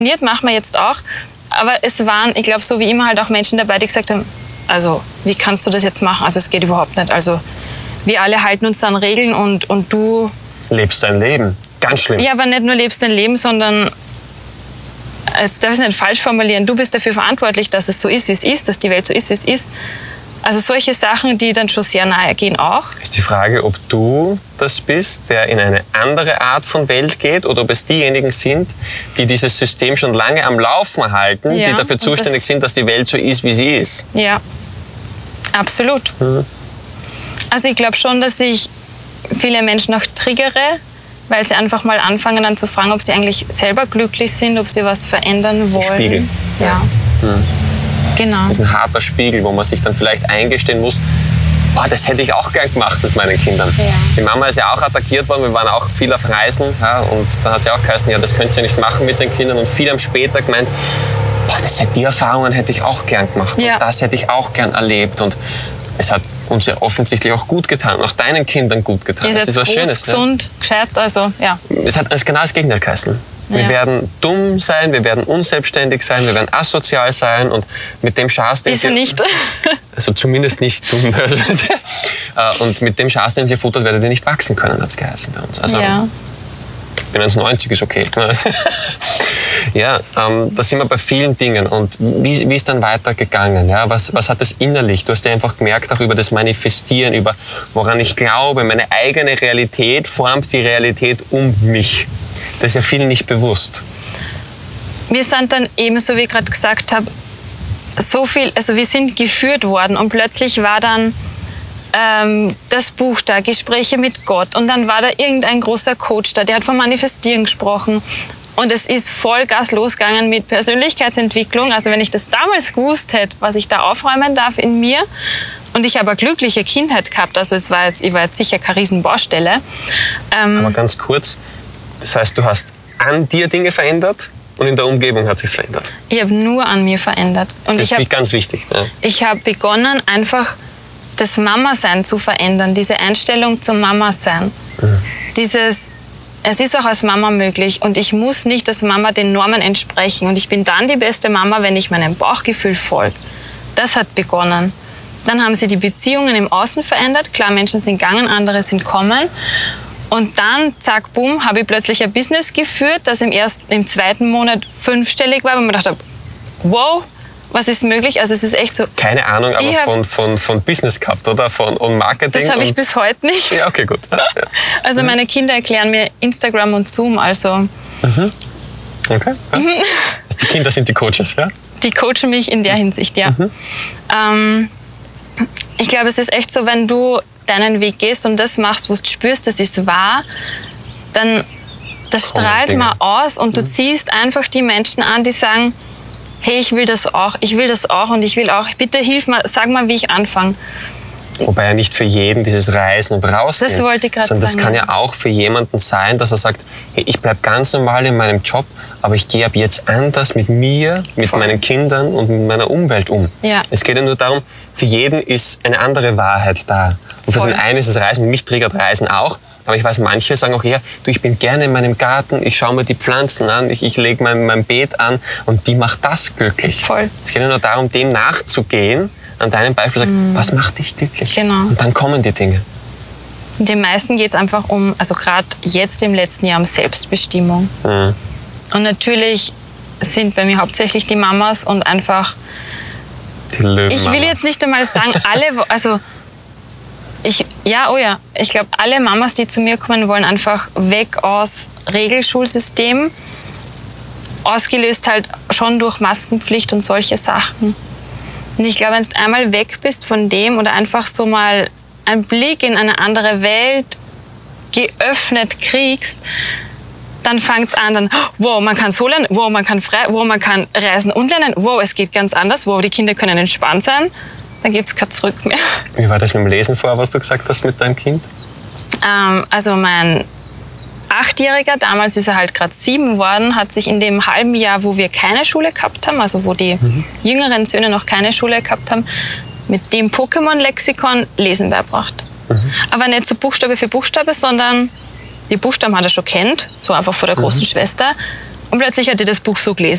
funktioniert, machen wir jetzt auch. Aber es waren, ich glaube, so wie immer halt auch Menschen dabei, die gesagt haben, also wie kannst du das jetzt machen? Also es geht überhaupt nicht. Also wir alle halten uns an Regeln und du... Lebst dein Leben. Ganz schlimm. Ja, aber nicht nur lebst dein Leben, sondern, jetzt darf ich es nicht falsch formulieren, du bist dafür verantwortlich, dass es so ist, wie es ist, dass die Welt so ist, wie es ist. Also solche Sachen, die dann schon sehr nahe gehen auch. Ist die Frage, ob du das bist, der in eine andere Art von Welt geht, oder ob es diejenigen sind, die dieses System schon lange am Laufen halten, Ja, die dafür zuständig sind, dass die Welt so ist, wie sie ist. Ja, absolut. Also ich glaube schon, dass ich viele Menschen auch triggere, weil sie einfach mal anfangen dann zu fragen, ob sie eigentlich selber glücklich sind, ob sie was verändern wollen. Spiegel. Ja. Genau. Das ist ein harter Spiegel, wo man sich dann vielleicht eingestehen muss, boah, das hätte ich auch gern gemacht mit meinen Kindern. Ja. Die Mama ist ja auch attackiert worden, wir waren auch viel auf Reisen, ja, und dann hat sie auch geheißen, ja, das könnt ihr nicht machen mit den Kindern, und viele haben später gemeint, boah, die Erfahrungen hätte ich auch gern gemacht, Ja. und das hätte ich auch gern erlebt, und es hat uns ja offensichtlich auch gut getan, und auch deinen Kindern gut getan. Ihr Das seid ist was groß, Schönes. gesund, gescheit, also ja. Es hat genau das Gegenteil geheißen. Wir Ja. werden dumm sein, wir werden unselbstständig sein, wir werden asozial sein, und mit dem Schaß, den Ist er nicht. also zumindest nicht dumm. Und mit dem Schaß, den sie futtert, werdet ihr nicht wachsen können, hat es geheißen bei uns. Also, Ja. ich bin 1,90, ist okay. Ja, da sind wir bei vielen Dingen. Und wie ist dann weitergegangen? Ja, was hat das innerlich? Du hast ja einfach gemerkt, auch über das Manifestieren, über woran ich glaube, meine eigene Realität formt die Realität um mich. Das ist ja vielen nicht bewusst. Wir sind dann eben, so wie ich gerade gesagt habe, so viel, also wir sind geführt worden und plötzlich war dann das Buch da, Gespräche mit Gott, und dann war da irgendein großer Coach da, der hat vom Manifestieren gesprochen, und es ist Vollgas losgegangen mit Persönlichkeitsentwicklung. Also wenn ich das damals gewusst hätte, was ich da aufräumen darf in mir, und ich habe eine glückliche Kindheit gehabt, also ich war jetzt sicher keine Riesenbaustelle. Aber ganz kurz, das heißt, du hast an dir Dinge verändert und in der Umgebung hat sich verändert. Ich habe nur an mir verändert. Und Das ist ganz wichtig. Ja. Ich habe begonnen, einfach das Mama-Sein zu verändern, diese Einstellung zum Mama-Sein. Es ist auch als Mama möglich, und ich muss nicht als Mama den Normen entsprechen, und ich bin dann die beste Mama, wenn ich meinem Bauchgefühl folge. Das hat begonnen. Dann haben sie die Beziehungen im Außen verändert. Klar, Menschen sind gegangen, andere sind gekommen. Und dann, zack, bumm, habe ich plötzlich ein Business geführt, das im zweiten Monat 5-stellig war, wo man gedacht habe, wow, was ist möglich? Also es ist echt so... Keine Ahnung, aber von Business gehabt, oder? Und Marketing? Das habe ich bis heute nicht. Ja, okay, gut. Also meine Kinder erklären mir Instagram und Zoom, also... Okay. Ja. Die Kinder sind die Coaches, ja? Die coachen mich in der Hinsicht, ja. Ich glaube, es ist echt so, wenn du deinen Weg gehst und das machst, wo du spürst, das ist wahr, dann das strahlt mal aus, und du ziehst einfach die Menschen an, die sagen, hey, ich will das auch und ich will auch, bitte hilf mir, sag mal, wie ich anfange. Wobei ja nicht für jeden dieses Reisen und Rausgehen. Das wollte ich gerade sagen. Sondern das kann ja auch für jemanden sein, dass er sagt, hey, ich bleibe ganz normal in meinem Job, aber ich gehe ab jetzt anders mit mir, mit meinen Kindern und mit meiner Umwelt um. Ja. Es geht ja nur darum, für jeden ist eine andere Wahrheit da. Und für den einen ist es Reisen, mich triggert Reisen auch. Aber ich weiß, manche sagen auch eher, du, ich bin gerne in meinem Garten, ich schaue mir die Pflanzen an, ich lege mein Beet an, und die macht das glücklich. Voll. Es geht ja nur darum, dem nachzugehen, an deinem Beispiel sagen, was macht dich glücklich? Genau. Und dann kommen die Dinge. Und den meisten geht es einfach um, also gerade jetzt im letzten Jahr, um Selbstbestimmung. Und natürlich sind bei mir hauptsächlich die Mamas und einfach, Die Löwenmamas. ich will jetzt nicht einmal sagen, alle, also ich glaube, alle Mamas, die zu mir kommen, wollen einfach weg aus Regelschulsystem, ausgelöst halt schon durch Maskenpflicht und solche Sachen. Und ich glaube, wenn du einmal weg bist von dem oder einfach so mal einen Blick in eine andere Welt geöffnet kriegst, dann fängt es an, wow, man kann so lernen, wow, man kann frei, wow, man kann reisen und lernen, wow, es geht ganz anders, wow, die Kinder können entspannt sein, dann gibt es kein Zurück mehr. Wie war das mit dem Lesen vorher, was du gesagt hast mit deinem Kind? Also mein 8-Jähriger, damals ist er halt gerade 7 geworden, hat sich in dem halben Jahr, wo wir keine Schule gehabt haben, also wo die jüngeren Söhne noch keine Schule gehabt haben, mit dem Pokémon-Lexikon Lesen beigebracht. Aber nicht so Buchstabe für Buchstabe, sondern die Buchstaben hat er schon kennt, so einfach vor der großen Schwester. Und plötzlich hat die das Buch so gelesen.